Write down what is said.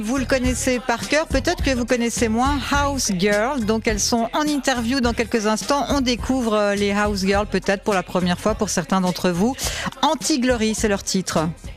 Vous le connaissez par cœur, peut-être que vous connaissez moins House Girl. Donc elles sont en interview dans quelques instants. On découvre les House Girls peut-être pour la première fois pour certains d'entre vous. Anti-Glory, c'est leur titre.